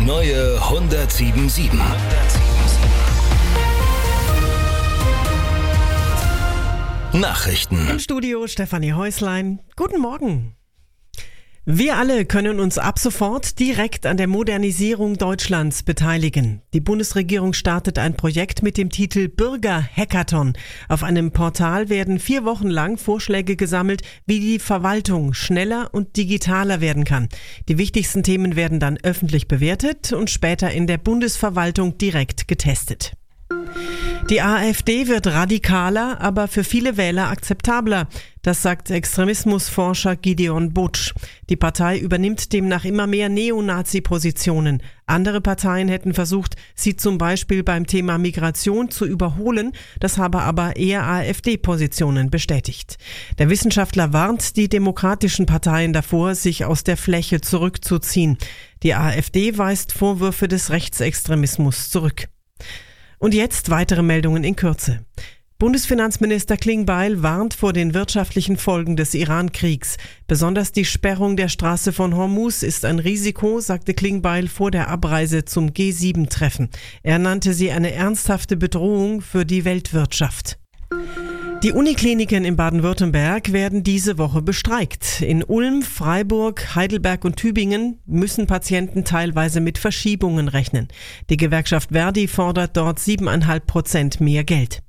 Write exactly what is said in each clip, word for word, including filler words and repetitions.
neue hundertsieben sieben. Nachrichten. Im Studio Stefanie Häuslein. Guten Morgen. Wir alle können uns ab sofort direkt an der Modernisierung Deutschlands beteiligen. Die Bundesregierung startet ein Projekt mit dem Titel Bürger-Hackathon. Auf einem Portal werden vier Wochen lang Vorschläge gesammelt, wie die Verwaltung schneller und digitaler werden kann. Die wichtigsten Themen werden dann öffentlich bewertet und später in der Bundesverwaltung direkt getestet. Die AfD wird radikaler, aber für viele Wähler akzeptabler. Das sagt Extremismusforscher Gideon Butsch. Die Partei übernimmt demnach immer mehr Neonazi-Positionen. Andere Parteien hätten versucht, sie zum Beispiel beim Thema Migration zu überholen. Das habe aber eher AfD-Positionen bestätigt. Der Wissenschaftler warnt die demokratischen Parteien davor, sich aus der Fläche zurückzuziehen. Die AfD weist Vorwürfe des Rechtsextremismus zurück. Und jetzt weitere Meldungen in Kürze. Bundesfinanzminister Klingbeil warnt vor den wirtschaftlichen Folgen des Iran-Kriegs. Besonders die Sperrung der Straße von Hormuz ist ein Risiko, sagte Klingbeil vor der Abreise zum G sieben Treffen. Er nannte sie eine ernsthafte Bedrohung für die Weltwirtschaft. Die Unikliniken in Baden-Württemberg werden diese Woche bestreikt. In Ulm, Freiburg, Heidelberg und Tübingen müssen Patienten teilweise mit Verschiebungen rechnen. Die Gewerkschaft Verdi fordert dort siebeneinhalb Prozent mehr Geld.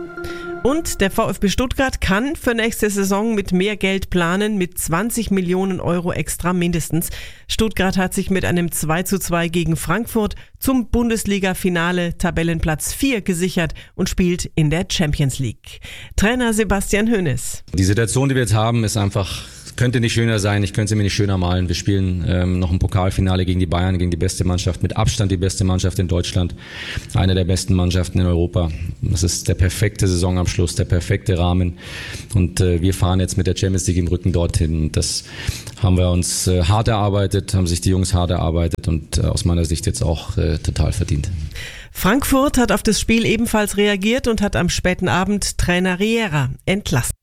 Und der VfB Stuttgart kann für nächste Saison mit mehr Geld planen, mit zwanzig Millionen Euro extra mindestens. Stuttgart hat sich mit einem zwei zu zwei gegen Frankfurt zum Bundesliga-Finale Tabellenplatz vier gesichert und spielt in der Champions League. Trainer Sebastian Hoeneß. Die Situation, die wir jetzt haben, ist einfach... Könnte nicht schöner sein, ich könnte sie mir nicht schöner malen. Wir spielen ähm, noch ein Pokalfinale gegen die Bayern, gegen die beste Mannschaft, mit Abstand die beste Mannschaft in Deutschland, eine der besten Mannschaften in Europa. Das ist der perfekte Saisonabschluss, der perfekte Rahmen und äh, wir fahren jetzt mit der Champions League im Rücken dorthin. Und das haben wir uns äh, hart erarbeitet, haben sich die Jungs hart erarbeitet und äh, aus meiner Sicht jetzt auch äh, total verdient. Frankfurt hat auf das Spiel ebenfalls reagiert und hat am späten Abend Trainer Riera entlassen.